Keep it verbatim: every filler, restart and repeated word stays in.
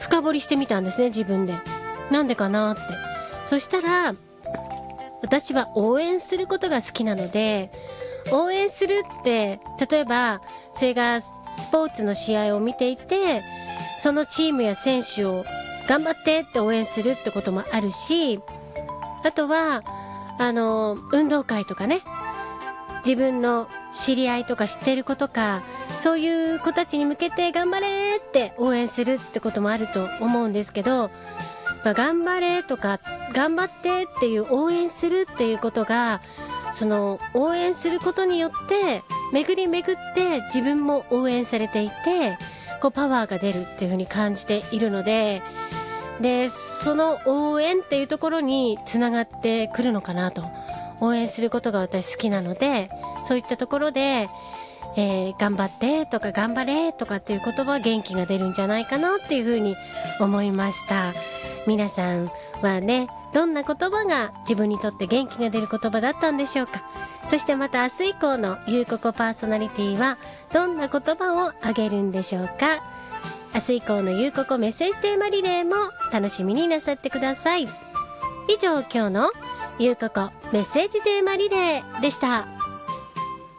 深掘りしてみたんですね、自分で。なんでかなって。そしたら私は応援することが好きなので、応援するって例えばそれがスポーツの試合を見ていて、そのチームや選手を頑張ってって応援するってこともあるし、あとはあの運動会とかね、自分の知り合いとか知っている子とか、そういう子たちに向けて頑張れって応援するってこともあると思うんですけど、まあ、頑張れとか頑張ってっていう応援するっていうことが、その応援することによって巡り巡って自分も応援されていて、こうパワーが出るっていう風に感じているので、でその応援っていうところにつながってくるのかなと。応援することが私好きなので、そういったところで、えー、頑張ってとか頑張れとかっていう言葉は元気が出るんじゃないかなっていうふうに思いました。皆さんはね、どんな言葉が自分にとって元気が出る言葉だったんでしょうか。そしてまた明日以降のゆうここパーソナリティはどんな言葉をあげるんでしょうか。明日以降のゆうここメッセージテーマリレーも楽しみになさってください。以上、今日のゆうここメッセージテーマリレーでした。